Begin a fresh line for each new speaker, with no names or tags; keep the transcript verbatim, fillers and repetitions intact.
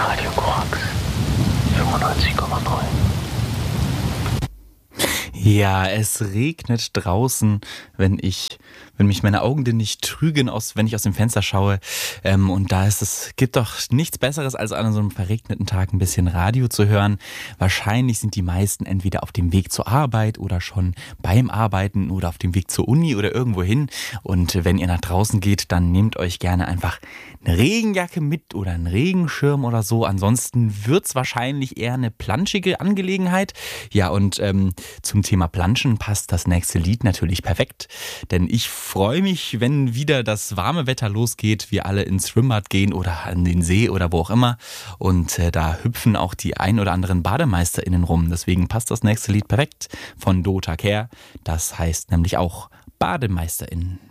Radio Korax fünfundneunzig Komma neun.
Ja, es regnet draußen, wenn ich, wenn mich meine Augen denn nicht trügen, aus, wenn ich aus dem Fenster schaue. Ähm, und da ist es, gibt doch nichts Besseres, als an so einem verregneten Tag ein bisschen Radio zu hören. Wahrscheinlich sind die meisten entweder auf dem Weg zur Arbeit oder schon beim Arbeiten oder auf dem Weg zur Uni oder irgendwo hin. Und wenn ihr nach draußen geht, dann nehmt euch gerne einfach eine Regenjacke mit oder einen Regenschirm oder so. Ansonsten wird's wahrscheinlich eher eine planschige Angelegenheit. Ja, und ähm, zum Thema Planschen passt das nächste Lied natürlich perfekt. Denn ich freue mich, wenn wieder das warme Wetter losgeht, wir alle ins Schwimmbad gehen oder an den See oder wo auch immer. Und äh, da hüpfen auch die ein oder anderen BademeisterInnen rum. Deswegen passt das nächste Lied perfekt von Dota Care. Das heißt nämlich auch BademeisterInnen.